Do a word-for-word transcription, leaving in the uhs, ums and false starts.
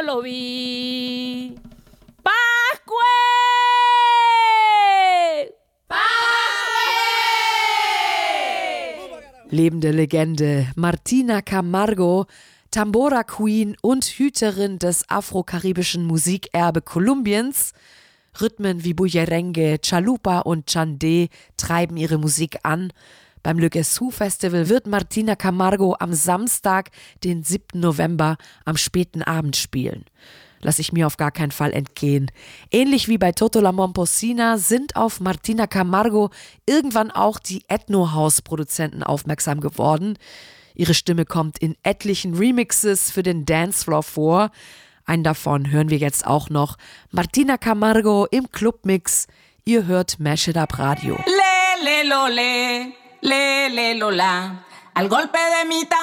lo vi. ¡Pascue! Lebende Legende Martina Camargo, Tambora Queen und Hüterin des afrokaribischen Musikerbe Kolumbiens. Rhythmen wie Bullerengue, Chalupa und Chandé treiben ihre Musik an. Beim Le Guessou Festival wird Martina Camargo am Samstag, den siebten November, am späten Abend spielen. Lass ich mir auf gar keinen Fall entgehen. Ähnlich wie bei Toto La Momposina sind auf Martina Camargo irgendwann auch die Ethno-House-Produzenten aufmerksam geworden. Ihre Stimme kommt in etlichen Remixes für den Dancefloor vor. Einen davon hören wir jetzt auch noch. Martina Camargo im Clubmix. Ihr hört Mash It Up Radio. Le, le, lo, le, le, le, lo, la. Al golpe de mi tambor.